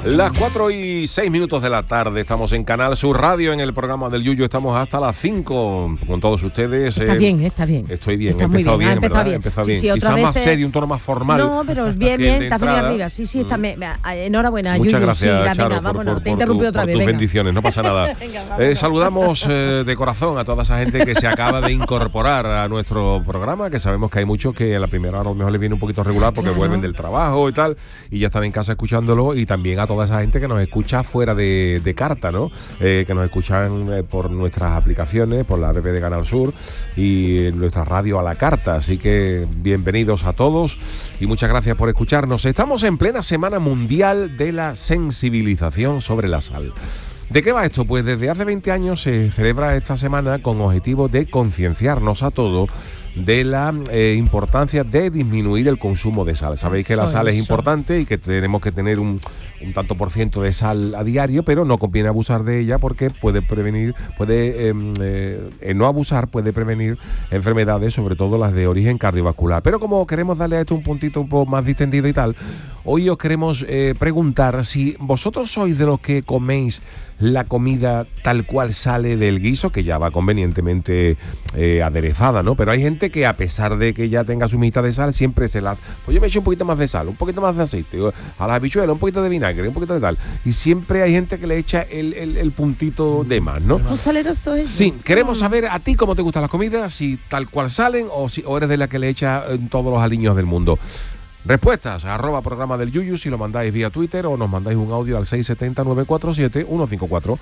Las 4:06 de la tarde, estamos en Canal Sur Radio, en el programa del Yuyu, estamos hasta las 5 con todos ustedes. Está bien, está bien. Estoy bien, está he empezado bien, ¿verdad? He empezado bien. Sí, Quizás más serio, un tono más formal. No, pero bien, está bien arriba. Sí, está enhorabuena, Muchas Yuyu. gracias, Sí, Charo, venga, vámonos, por te interrumpí otra por vez. tus Venga. bendiciones, no pasa nada. Venga, saludamos de corazón a toda esa gente que se acaba de incorporar a nuestro programa, que sabemos que hay muchos que a la primera hora a lo mejor les viene un poquito regular porque vuelven del trabajo y tal, y ya están en casa escuchándolo, y también a toda esa gente que nos escucha fuera de carta, ¿no? Que nos escuchan por nuestras aplicaciones, por la app de Canal Sur y nuestra radio a la carta. Así que bienvenidos a todos y muchas gracias por escucharnos. Estamos en plena Semana Mundial de la Sensibilización sobre la Sal. ¿De qué va esto? Pues desde hace 20 años se celebra esta semana con objetivo de concienciarnos a todos de la importancia de disminuir el consumo de sal. Sabéis que la sal es importante y que tenemos que tener un tanto por ciento de sal a diario, pero no conviene abusar de ella porque puede prevenir, no abusar puede prevenir enfermedades, sobre todo las de origen cardiovascular. Pero como queremos darle a esto un puntito un poco más distendido y tal, hoy os queremos preguntar si vosotros sois de los que coméis la comida tal cual sale del guiso, que ya va convenientemente aderezada, ¿no? Pero hay gente que a pesar de que ya tenga su mitad de sal, siempre pues yo me echo un poquito más de sal, un poquito más de aceite, a las habichuelas un poquito de vinagre, un poquito de tal, y siempre hay gente que le echa el puntito de más, ¿no? ¿Un saleroso es? Sí, queremos saber a ti cómo te gustan las comidas, si tal cual salen o eres de la que le echa todos los aliños del mundo. Respuestas, @programa del Yuyu, si lo mandáis vía Twitter o nos mandáis un audio al 670-947-154,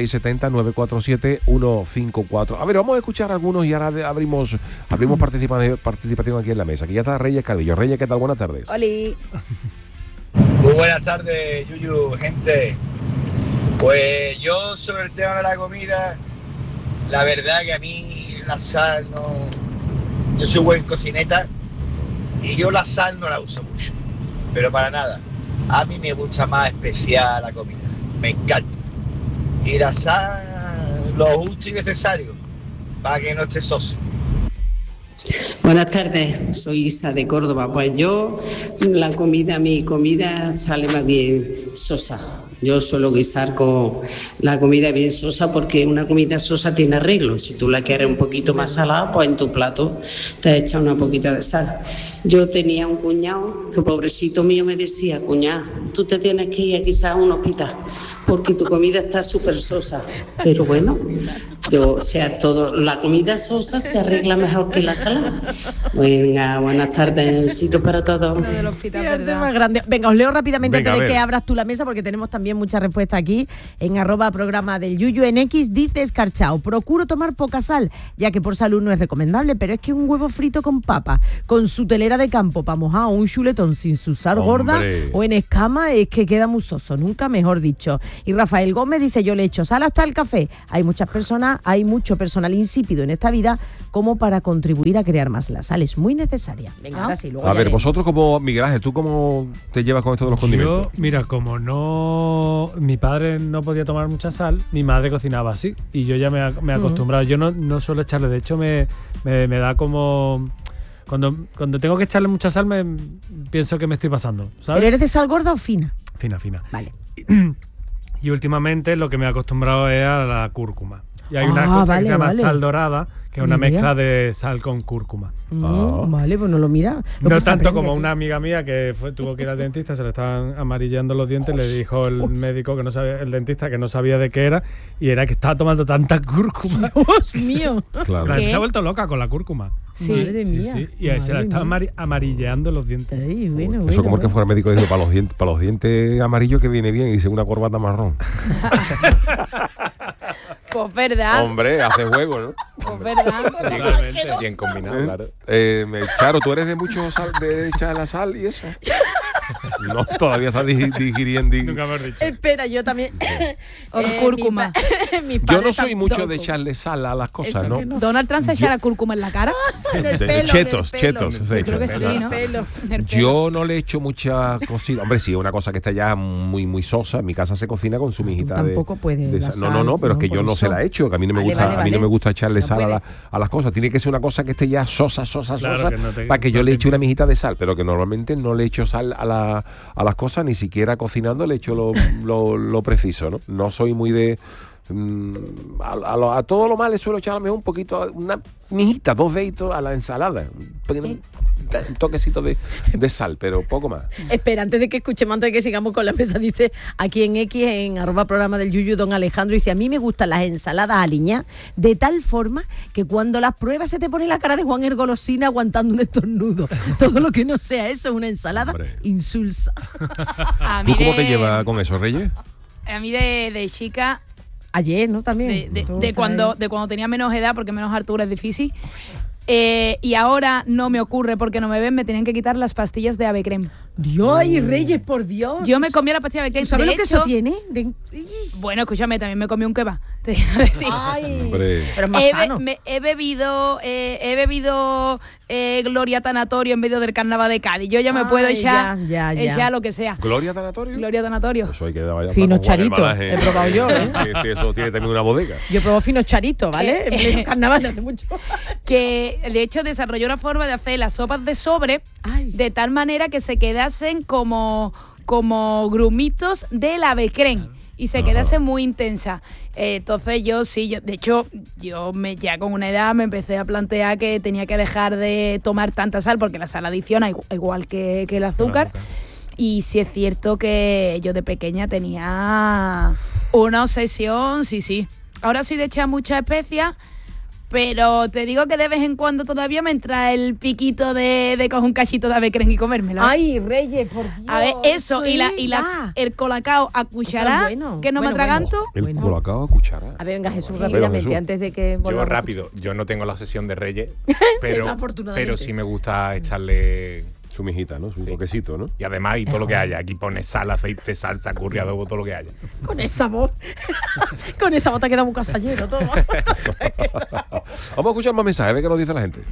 670-947-154. A ver, vamos a escuchar algunos y ahora abrimos participación aquí en la mesa, que ya está Reyes Calvillo. Reyes, ¿qué tal? Buenas tardes. Oli. Muy buenas tardes, Yuyu, gente. Pues yo sobre el tema de la comida, la verdad que a mí la sal no... Yo soy buen cocineta y yo la sal no la uso mucho, pero para nada. A mí me gusta más especial la comida, me encanta. Y la sal, lo justo y necesario, para que no esté soso. Buenas tardes, soy Isa de Córdoba. Pues yo, mi comida sale más bien sosa. Yo suelo guisar con la comida bien sosa porque una comida sosa tiene arreglo. Si tú la quieres un poquito más salada, pues en tu plato te echas una poquita de sal. Yo tenía un cuñado que pobrecito mío me decía, cuñada, tú te tienes que ir a guisar a un hospital porque tu comida está súper sosa. Pero bueno, la comida sosa se arregla mejor que la salada. Venga, buenas tardes, besito para todos. Más grande. Venga, os leo rápidamente antes de que abras tú la mesa porque tenemos también muchas respuestas aquí en @programa del Yuyu. En X dice Escarchao, procuro tomar poca sal, ya que por salud no es recomendable, pero es que un huevo frito con papa, con su telera de campo para mojar, o un chuletón sin su sal gorda o en escama, es que queda muy soso, nunca mejor dicho. Y Rafael Gómez dice, yo le echo sal hasta el café. Hay mucho personal insípido en esta vida como para contribuir a crear más. La sal es muy necesaria. Venga, ahora sí, luego a ver, vosotros como Miguel Ángel, ¿tú cómo te llevas con esto de los condimentos? Yo, mira, como mi padre no podía tomar mucha sal, mi madre cocinaba así y yo ya me he acostumbrado. Yo no suelo echarle, de hecho me da como... Cuando tengo que echarle mucha sal pienso que me estoy pasando, ¿sabes? ¿Pero eres de sal gorda o fina? Fina. Vale. Y últimamente lo que me he acostumbrado es a la cúrcuma. Y hay una cosa que se llama sal dorada, que es una mezcla de sal con cúrcuma. Vale, pues no lo mira. No tanto como una amiga mía que tuvo que ir al dentista, se le estaban amarillando los dientes, le dijo el médico que no sabía, el dentista que no sabía de qué era, y era que estaba tomando tanta cúrcuma. ¡Dios mío! Claro. Se ha vuelto loca con la cúrcuma. Sí. Madre mía. Sí. Y se le estaba amarilleando los dientes. Ay, bueno, eso como el que fuera médico y dijo, para los dientes amarillos que viene bien, y dice una corbata marrón. Pues verdad. Hombre, hace juego, ¿no? Pues verdad. Bien combinado, claro. Charo, ¿tú eres de mucho de echar la sal y eso? No, todavía estás digiriendo. Nunca me has dicho. Espera, yo también. O cúrcuma. Yo no soy mucho de echarle sal a las cosas, ¿no? Donald Trump se echa la cúrcuma en la cara. En el pelo, chetos. Yo creo que sí, ¿no? Yo no le echo mucha cocina. Hombre, sí, una cosa que está ya muy, muy sosa. En mi casa se cocina con su mijita tampoco puede sal. No, pero es que yo no se la echo. Que a mí no me gusta, a mí no me gusta echarle sal a las cosas. Tiene que ser una cosa que esté ya sosa, claro, para que yo le eche una mijita de sal. Pero que normalmente no le echo sal a a las cosas, ni siquiera cocinando le echo lo preciso, ¿no? No soy muy de... a todo lo más le suelo echar a lo mejor un poquito, una mijita, 2 deditos a la ensalada, un toquecito de sal, pero poco más. Espera, antes de que escuchemos, antes de que sigamos con la mesa, dice aquí en X, en @programa del Yuyu, don Alejandro, dice: a mí me gustan las ensaladas aliñadas de tal forma que cuando las pruebas se te pone la cara de Juan Ergolosina aguantando un estornudo. Todo lo que no sea eso es una ensalada insulsa. ¿Tú cómo te llevas con eso, Reyes? A mí de chica... Ayer, ¿no? También. De cuando tenía menos edad, porque menos altura es difícil. Y ahora no me ocurre, porque no me ven, me tienen que quitar las pastillas de Ave Creme. Dios y Reyes, por Dios. Yo me comí la pastilla de Ave Creme. ¿Sabes lo que eso tiene? Bueno, escúchame, también me comí un kebab. Te quiero decir. Ay, hombre. pero es más sano. He bebido Gloria Tanatorio en medio del carnaval de Cádiz. Yo ya me puedo echar lo que sea. ¿Gloria Tanatorio? Gloria Tanatorio. Eso hay que vaya fino charito. He probado yo, ¿eh? Sí, eso tiene también una bodega. Yo he probado fino charito, ¿vale? En medio del carnaval hace mucho. Que de hecho desarrolló una forma de hacer las sopas de sobre de tal manera que se quedasen como grumitos del Ave Creme y se quedase muy intensa. Entonces de hecho ya con una edad me empecé a plantear que tenía que dejar de tomar tanta sal, porque la sal adiciona igual que el azúcar. Y sí es cierto que yo de pequeña tenía una obsesión, sí. Ahora soy de echar muchas especias, pero te digo que de vez en cuando todavía me entra el piquito de coger un cachito de Ave Creme y comérmelo. Ay, Reyes, por Dios. A ver, eso y el colacao a cuchará, que no me atraganto. El colacao a cuchará. A ver, venga, Jesús, rápidamente, antes de que yo rápido, yo no tengo la obsesión de Reyes, pero sí me gusta echarle su mijita, ¿no? Su toquecito, ¿no? Y además, todo lo que haya. Aquí pone sal, aceite, salsa, curry, adobo, todo lo que haya. Con esa voz. Con esa voz te queda un casallero todo. Vamos a escuchar más mensajes, a ver qué nos dice la gente.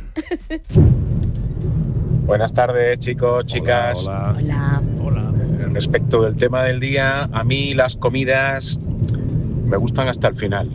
Buenas tardes, chicos, chicas. Hola. Respecto del tema del día, a mí las comidas me gustan hasta el final.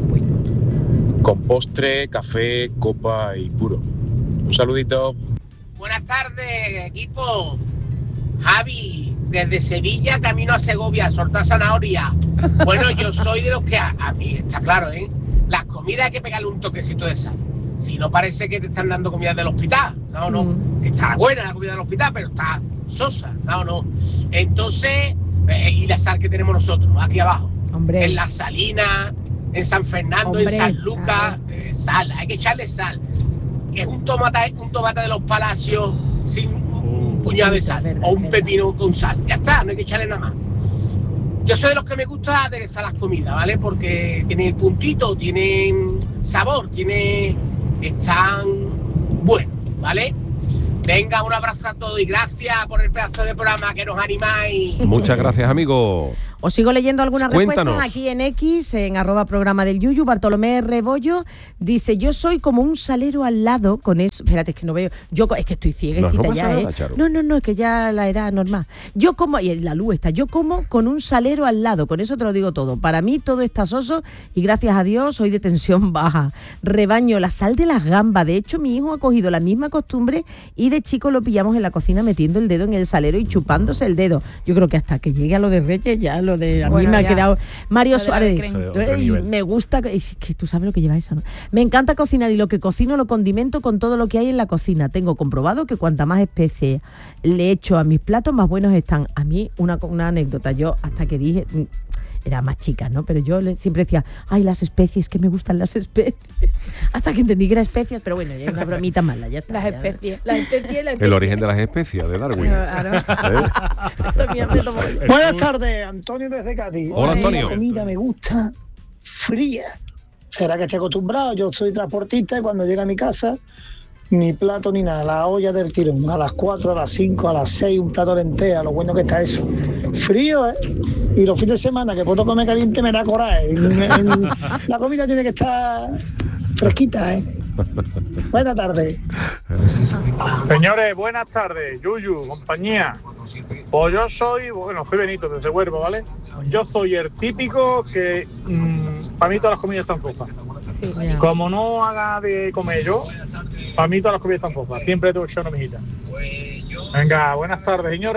Con postre, café, copa y puro. Un saludito. Buenas tardes, equipo. Javi, desde Sevilla, camino a Segovia, soltar zanahoria. Bueno, yo soy de los que a mí, está claro, ¿eh? Las comidas hay que pegarle un toquecito de sal. Si no, parece que te están dando comida del hospital, ¿sabes o no? Que está buena la comida del hospital, pero está sosa, ¿sabes o no? Entonces, y la sal que tenemos nosotros, aquí abajo. Hombre. En La Salina, en San Fernando, en San Lucas, sal, hay que echarle sal. Que es un tomate de los Palacios sin un puñado de sal, o un pepino con sal. Ya está, no hay que echarle nada más. Yo soy de los que me gusta aderezar las comidas, ¿vale? Porque tienen el puntito, tienen sabor, están buenos, ¿vale? Venga, un abrazo a todos y gracias por el pedazo de programa que nos animáis. Muchas gracias, amigo. Os sigo leyendo algunas Cuéntanos. respuestas aquí en X, en @programa del Yuyu. Bartolomé Rebollo dice: yo soy como un salero al lado con eso. Espérate, es que no veo. Es que estoy ciegecita ya, nada, Charo. No, es que ya la edad es normal. Yo como, y la luz está, yo como con un salero al lado, con eso te lo digo todo. Para mí todo está soso y gracias a Dios soy de tensión baja. Rebaño la sal de las gambas. De hecho, mi hijo ha cogido la misma costumbre y de chico lo pillamos en la cocina metiendo el dedo en el salero y chupándose el dedo. Yo creo que hasta que llegue a lo de Reyes ya lo de a mí me ha quedado. Mario Suárez, me gusta, es que tú sabes lo que lleva eso, ¿no? Me encanta cocinar y lo que cocino lo condimento con todo lo que hay en la cocina. Tengo comprobado que cuanta más especies le echo a mis platos, más buenos están. A mí, una anécdota, yo hasta que dije, era más chica, ¿no? Pero yo siempre decía, ay, las especies, que me gustan las especies. Hasta que entendí que eran especias, pero bueno, ya hay una bromita mala, ya está. Las especies. El origen de las especias, de Darwin. Claro. Buenas tardes, Antonio desde Cádiz. Hola, Antonio. La comida me gusta fría. ¿Será que estoy acostumbrado? Yo soy transportista y cuando llega a mi casa, ni plato ni nada, la olla del tirón. A las 4, a las 5, a las 6, un plato de lentejas, lo bueno que está eso. Frío, ¿eh? Y los fines de semana que puedo comer caliente me da coraje. La comida tiene que estar fresquita, ¿eh? Buenas tardes. Señores, buenas tardes. Yuyu, compañía. Pues yo soy Benito desde Huerva, ¿vale? Yo soy el típico que para mí todas las comidas están fofas. Sí, como no haga de comer yo, para mí todas las comidas están fofas. Siempre tengo que echar una mijita. Venga, buenas tardes, señores.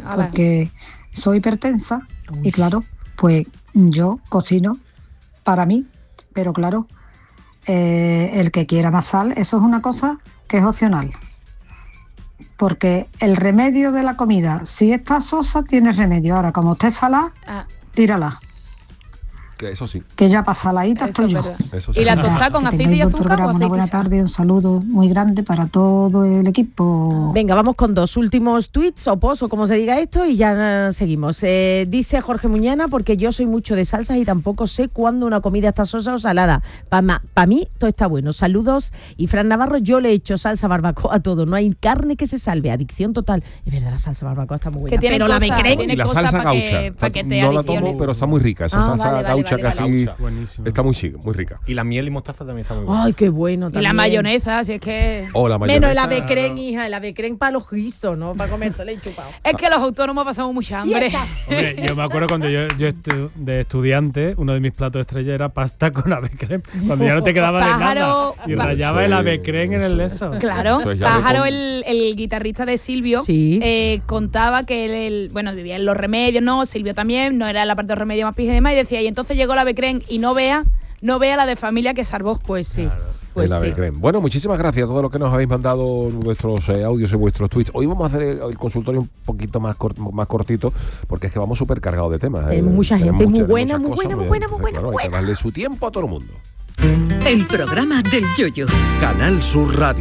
porque soy hipertensa y claro, pues yo cocino para mí, pero claro, el que quiera más sal, eso es una cosa que es opcional. Porque el remedio de la comida, si está sosa, tiene remedio. Ahora, como esté salada, tírala. Que eso sí. Que ya para saladita estoy yo. Eso sí. ¿Y la tostada con aceite y azúcar o aceite? Una buena tarde, un saludo muy grande para todo el equipo. Venga, vamos con 2 últimos tweets o posts o como se diga esto y ya seguimos. Dice Jorge Muñana, porque yo soy mucho de salsas y tampoco sé cuándo una comida está sosa o salada. Para mí todo está bueno. Saludos. Y Fran Navarro, yo le he hecho salsa barbacoa a todo. No hay carne que se salve. Adicción total. Es verdad, la salsa barbacoa está muy buena. Que tiene pero cosa, la becrén tiene y la cosa salsa para gaucha. que te no la tomo, pero está muy rica. Esa salsa gaucha casi está muy rica. Y la miel y mostaza también está muy buena. Ay, qué bueno también. Y la mayonesa, si es que... La mayonesa. Menos el avecrén, hija. El avecrén para los guisos, ¿no? Para comérselo y chupado. Es que los autónomos pasamos mucha hambre. Hombre, yo me acuerdo cuando yo de estudiante, uno de mis platos estrella era pasta con avecrén. Cuando ya no te quedaba de nada. Y rayaba el avecrén en el leso. Claro. Pájaro, el guitarrista de Silvio, contaba que él vivía en Los Remedios, ¿no? Silvio también, no era la parte de Los Remedios más pija y demás, y decía, y entonces llegó la avecrén y no vea la de familia que salvó. Pues sí. Claro. Pues sí. Bueno, muchísimas gracias a todos los que nos habéis mandado vuestros audios y vuestros tweets. Hoy vamos a hacer el consultorio un poquito más cortito, porque es que vamos súper cargados de temas. Tenemos mucha gente muy buena. Hay que darle su tiempo a todo el mundo. El programa del Yoyo. Canal Sur Radio.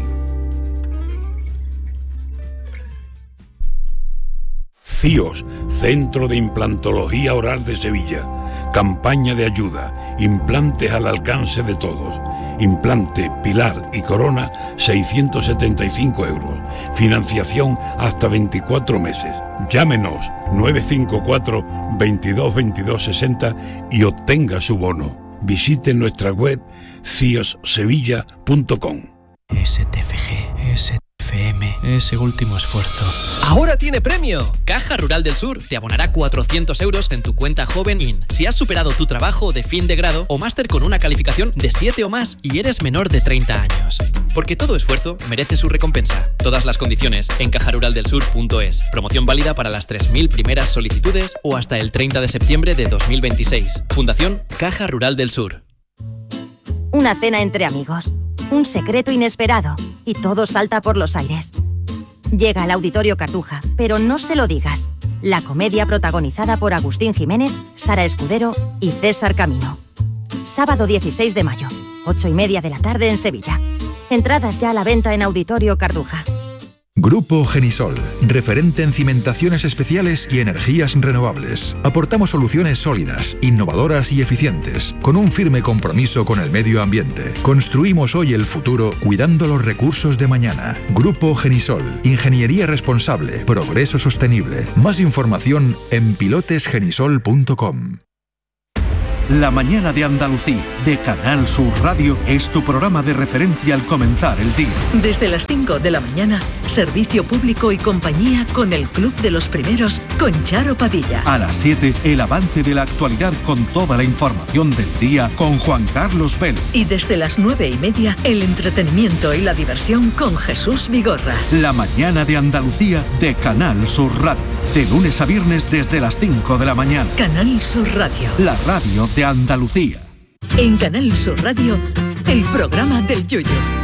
CIOS, Centro de Implantología Oral de Sevilla. Campaña de ayuda. Implantes al alcance de todos. Implante, pilar y corona, 675 euros. Financiación hasta 24 meses. Llámenos 954 22 22 60 y obtenga su bono. Visite nuestra web ciossevilla.com. STFM, ese último esfuerzo. ¡Ahora tiene premio! Caja Rural del Sur te abonará 400 euros en tu cuenta Joven IN si has superado tu trabajo de fin de grado o máster con una calificación de 7 o más y eres menor de 30 años. Porque todo esfuerzo merece su recompensa. Todas las condiciones en cajaruraldelsur.es. Promoción válida para las 3.000 primeras solicitudes o hasta el 30 de septiembre de 2026. Fundación Caja Rural del Sur. Una cena entre amigos. Un secreto inesperado y todo salta por los aires. Llega al Auditorio Cartuja, pero no se lo digas. La comedia protagonizada por Agustín Jiménez, Sara Escudero y César Camino. Sábado 16 de mayo, 8:30 de la tarde en Sevilla. Entradas ya a la venta en Auditorio Cartuja. Grupo Genisol, referente en cimentaciones especiales y energías renovables. Aportamos soluciones sólidas, innovadoras y eficientes, con un firme compromiso con el medio ambiente. Construimos hoy el futuro cuidando los recursos de mañana. Grupo Genisol, ingeniería responsable, progreso sostenible. Más información en pilotesgenisol.com. La mañana de Andalucía, de Canal Sur Radio, es tu programa de referencia al comenzar el día. Desde las 5 de la mañana, servicio público y compañía con el Club de los Primeros, con Charo Padilla. A las 7, el avance de la actualidad con toda la información del día, con Juan Carlos Vélez. Y desde las 9:30, el entretenimiento y la diversión con Jesús Vigorra. La mañana de Andalucía, de Canal Sur Radio. De lunes a viernes desde las 5 de la mañana. Canal Sur Radio. La radio de Andalucía. En Canal Sur Radio, el programa del Yoyo.